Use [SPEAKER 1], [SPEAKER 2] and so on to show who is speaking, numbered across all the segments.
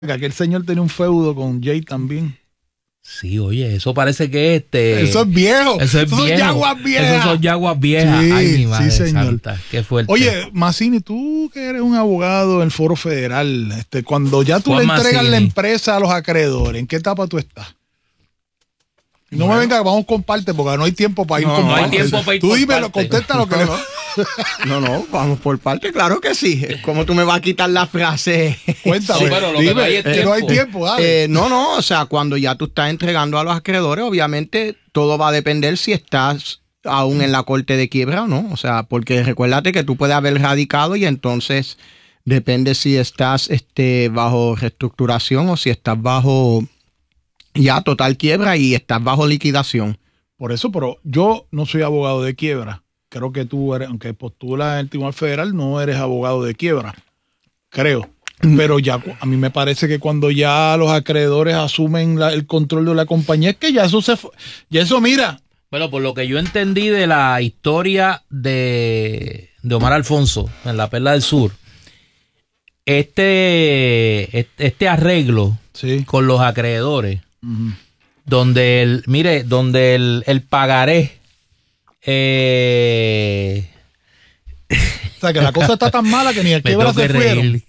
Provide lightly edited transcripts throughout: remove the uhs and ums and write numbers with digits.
[SPEAKER 1] Que aquel señor tenía un feudo con Jay también.
[SPEAKER 2] Sí, oye, eso parece que
[SPEAKER 1] Eso es viejo.
[SPEAKER 2] Eso es
[SPEAKER 1] son
[SPEAKER 2] viejo.
[SPEAKER 1] yaguas viejas.
[SPEAKER 2] Esos son yaguas viejas.
[SPEAKER 1] Sí,
[SPEAKER 2] Ay, mi madre
[SPEAKER 1] sí, señor.
[SPEAKER 2] santa. Qué fuerte.
[SPEAKER 1] Oye, Mazzini, tú que eres un abogado del Foro Federal, cuando ya tú
[SPEAKER 2] Juan
[SPEAKER 1] le entregas
[SPEAKER 2] Mazzini.
[SPEAKER 1] la empresa a los acreedores, ¿en qué etapa tú estás? No me venga, vamos con parte, porque no hay tiempo para ir con
[SPEAKER 2] no hay
[SPEAKER 1] parte.
[SPEAKER 2] tiempo para ir
[SPEAKER 1] Tú
[SPEAKER 2] por
[SPEAKER 1] dímelo,
[SPEAKER 2] parte.
[SPEAKER 1] contesta lo que le...
[SPEAKER 3] No, vamos por parte, claro que sí. ¿Cómo tú me vas a quitar la frase?
[SPEAKER 1] Cuéntame,
[SPEAKER 2] No, pero lo que
[SPEAKER 1] dime,
[SPEAKER 2] no hay es
[SPEAKER 1] que no hay tiempo, dale.
[SPEAKER 3] No, o sea, cuando ya tú estás entregando a los acreedores, obviamente todo va a depender si estás aún en la corte de quiebra o no. O sea, porque recuérdate que tú puedes haber radicado y entonces depende si estás bajo reestructuración o si estás bajo ya total quiebra y estás bajo liquidación.
[SPEAKER 1] Por eso, pero yo no soy abogado de quiebra. Creo que tú eres, aunque postulas en el Tribunal Federal, no eres abogado de quiebra. Creo. Pero ya a mí me parece que cuando ya los acreedores asumen el control de la compañía, es que ya eso mira.
[SPEAKER 2] Bueno, por lo que yo entendí de la historia de Omar Alfonso en La Perla del Sur, este arreglo
[SPEAKER 1] Sí.
[SPEAKER 2] con los acreedores,
[SPEAKER 1] Uh-huh.
[SPEAKER 2] donde el pagaré
[SPEAKER 1] O sea, que la cosa está tan mala que ni el
[SPEAKER 2] me
[SPEAKER 1] quiebra
[SPEAKER 2] tengo que
[SPEAKER 1] se fueron.
[SPEAKER 2] reír.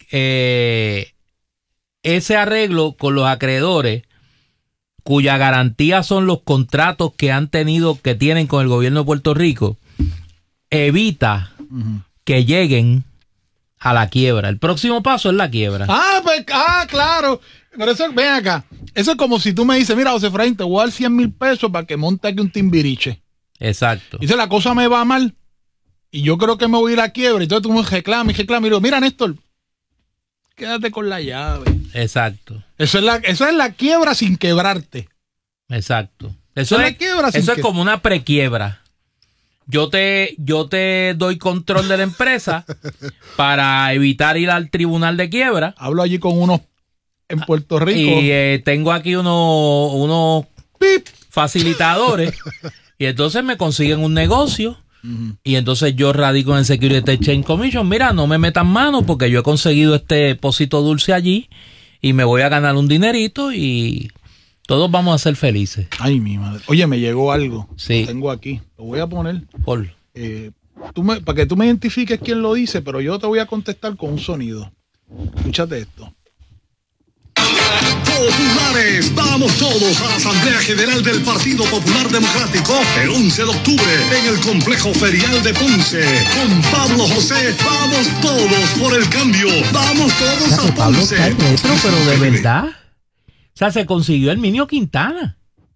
[SPEAKER 2] Ese arreglo con los acreedores, cuya garantía son los contratos que tienen con el gobierno de Puerto Rico, evita
[SPEAKER 1] Uh-huh.
[SPEAKER 2] que lleguen a la quiebra. El próximo paso es la quiebra.
[SPEAKER 1] Claro. Pero eso, ven acá. Eso es como si tú me dices, mira, José Efraín, te voy a dar 100,000 pesos para que monte aquí un timbiriche.
[SPEAKER 2] Exacto.
[SPEAKER 1] Dice, la cosa me va mal y yo creo que me voy a ir a quiebra. Y entonces tú me reclamas y digo, mira, Néstor, quédate con la llave.
[SPEAKER 2] Exacto.
[SPEAKER 1] Eso es la quiebra sin quebrarte.
[SPEAKER 2] Exacto.
[SPEAKER 1] Eso es la quiebra sin
[SPEAKER 2] Eso es
[SPEAKER 1] que-
[SPEAKER 2] como una prequiebra. Yo te doy control de la empresa para evitar ir al tribunal de quiebra.
[SPEAKER 1] Hablo allí con unos en Puerto Rico.
[SPEAKER 2] Y tengo aquí unos
[SPEAKER 1] ¡Pip!
[SPEAKER 2] facilitadores. Y entonces me consiguen un negocio.
[SPEAKER 1] Uh-huh.
[SPEAKER 2] Y entonces yo radico en el Security Exchange Commission. Mira, no me metan mano porque yo he conseguido este depósito dulce allí y me voy a ganar un dinerito y todos vamos a ser felices.
[SPEAKER 1] Ay, mi madre. Oye, me llegó algo.
[SPEAKER 2] Sí.
[SPEAKER 1] Lo tengo aquí. Lo voy a poner.
[SPEAKER 2] Por
[SPEAKER 1] Para que tú me identifiques quién lo dice, pero yo te voy a contestar con un sonido. Escúchate esto.
[SPEAKER 4] Populares, vamos todos a la Asamblea General del Partido Popular Democrático el 11 de octubre en el Complejo Ferial de Ponce. Con Pablo José, vamos todos por el cambio. Vamos todos a
[SPEAKER 2] Pablo
[SPEAKER 4] Ponce.
[SPEAKER 2] está retro, pero de verdad. O sea, se consiguió el Minio Quintana.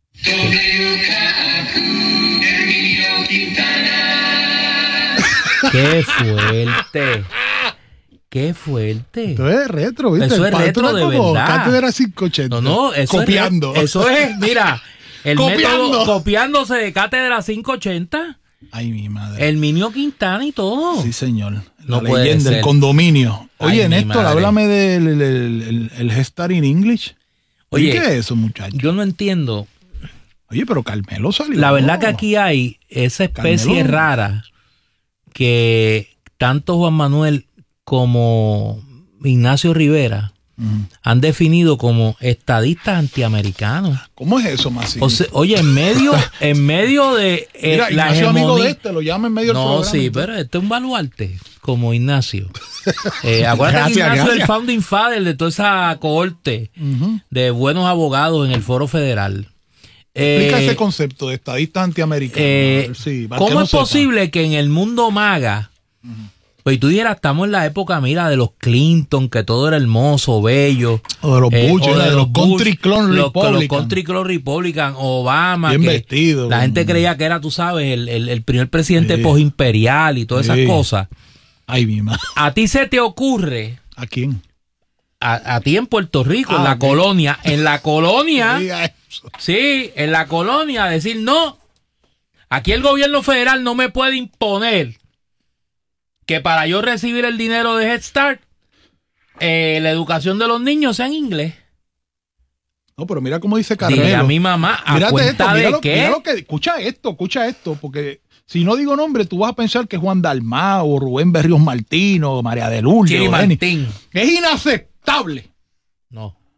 [SPEAKER 2] ¡Qué fuerte! ¡Qué fuerte!
[SPEAKER 1] Esto es retro, ¿viste?
[SPEAKER 2] Eso es
[SPEAKER 1] Esto
[SPEAKER 2] retro de
[SPEAKER 1] como
[SPEAKER 2] verdad.
[SPEAKER 1] Cátedra 580.
[SPEAKER 2] No, eso
[SPEAKER 1] Copiando.
[SPEAKER 2] Eso es, mira, el
[SPEAKER 1] Copiando.
[SPEAKER 2] método copiándose de Cátedra 580,
[SPEAKER 1] Ay, mi madre.
[SPEAKER 2] el Minio Quintana y todo.
[SPEAKER 1] Sí, señor.
[SPEAKER 2] No
[SPEAKER 1] La
[SPEAKER 2] puede
[SPEAKER 1] leyenda,
[SPEAKER 2] ser.
[SPEAKER 1] el condominio. Oye,
[SPEAKER 2] Ay, mi
[SPEAKER 1] Néstor,
[SPEAKER 2] madre.
[SPEAKER 1] háblame del el Head Start in English.
[SPEAKER 2] Oye,
[SPEAKER 1] ¿Qué es eso, muchacho?
[SPEAKER 2] Yo no entiendo.
[SPEAKER 1] Oye, pero Carmelo salió.
[SPEAKER 2] La verdad que aquí hay esa especie
[SPEAKER 1] Carmelo.
[SPEAKER 2] rara que tanto Juan Manuel como Ignacio Rivera
[SPEAKER 1] Ujú.
[SPEAKER 2] han definido como estadistas antiamericanos.
[SPEAKER 1] ¿Cómo es eso, Massini?
[SPEAKER 2] O sea, oye, en medio de
[SPEAKER 1] Mira,
[SPEAKER 2] la
[SPEAKER 1] Ignacio, amigo
[SPEAKER 2] hegemonía.
[SPEAKER 1] de lo llama en medio del
[SPEAKER 2] No,
[SPEAKER 1] programa.
[SPEAKER 2] sí, pero este es un baluarte, como Ignacio. Acuérdate que
[SPEAKER 3] Gracias,
[SPEAKER 2] Ignacio es el
[SPEAKER 3] gracias.
[SPEAKER 2] founding father de toda esa cohorte
[SPEAKER 1] Ujú.
[SPEAKER 2] de buenos abogados en el Foro Federal.
[SPEAKER 1] Explica ese concepto de estadistas antiamericanos. A ver, sí, para que
[SPEAKER 2] ¿Cómo
[SPEAKER 1] no
[SPEAKER 2] es
[SPEAKER 1] sepa.
[SPEAKER 2] posible que en el mundo maga, pues tú dijeras, estamos en la época, mira, de los Clinton, que todo era hermoso, bello.
[SPEAKER 1] O de los Bush,
[SPEAKER 2] o
[SPEAKER 1] de los Country
[SPEAKER 2] Bush,
[SPEAKER 1] Club
[SPEAKER 2] los
[SPEAKER 1] Republicans.
[SPEAKER 2] Country Club Republican, Obama,
[SPEAKER 1] Bien
[SPEAKER 2] que
[SPEAKER 1] vestido.
[SPEAKER 2] la gente creía que era, tú sabes, el primer presidente
[SPEAKER 1] Sí.
[SPEAKER 2] postimperial y todas
[SPEAKER 1] Sí.
[SPEAKER 2] esas cosas.
[SPEAKER 1] Ay, mi madre.
[SPEAKER 2] ¿A ti se te ocurre,
[SPEAKER 1] ¿A quién?
[SPEAKER 2] a ti en Puerto Rico, en la
[SPEAKER 1] ok.
[SPEAKER 2] colonia,
[SPEAKER 1] Diga eso.
[SPEAKER 2] sí, en la colonia, decir no, aquí el gobierno federal no me puede imponer que para yo recibir el dinero de Head Start, la educación de los niños sea en inglés?
[SPEAKER 1] No, pero mira cómo dice
[SPEAKER 2] Dile
[SPEAKER 1] Carmelo.
[SPEAKER 2] a mi mamá, ¿a
[SPEAKER 1] Mírate
[SPEAKER 2] cuenta
[SPEAKER 1] esto,
[SPEAKER 2] de
[SPEAKER 1] mira
[SPEAKER 2] qué?
[SPEAKER 1] lo que, escucha esto, porque si no digo nombre, tú vas a pensar que es Juan Dalmao, Rubén Berríos Martino, María de Lourdes,
[SPEAKER 2] Chiri
[SPEAKER 1] o Jenny.
[SPEAKER 2] Martín.
[SPEAKER 1] Es inaceptable
[SPEAKER 2] No.